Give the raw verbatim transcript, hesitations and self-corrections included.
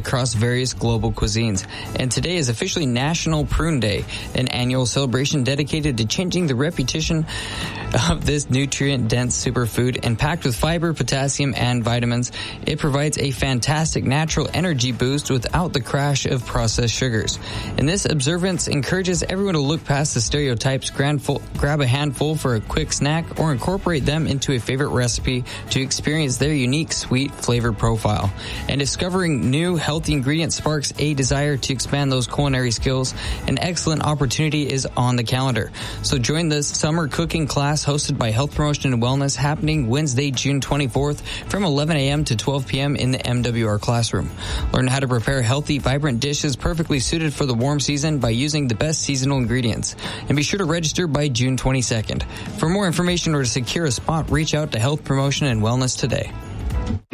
across various global cuisines. And today is officially National Prune Day, an annual celebration dedicated to changing the reputation of this nutrient-dense superfood. And packed with fiber, potassium, and vitamins, it provides a fantastic natural energy boost without the crash of processed sugars. And this observance encourages everyone to look past the stereotypes, grab a handful for a quick snack, or incorporate them into a favorite recipe to experience their unique sweet flavor profile. And discovering new healthy ingredients sparks a desire to expand those culinary skills. An excellent opportunity is on the calendar. So join this summer cooking class hosted by Health Promotion and Wellness, happening Wednesday, June twenty-fourth from eleven a.m. to twelve p.m. in the M W R classroom. Learn how to prepare healthy, vibrant dishes perfectly suited for the warm season by using the best seasonal ingredients. And be sure to register by June twenty-second. For more information or to secure a spot, reach out to Health Promotion and Wellness today.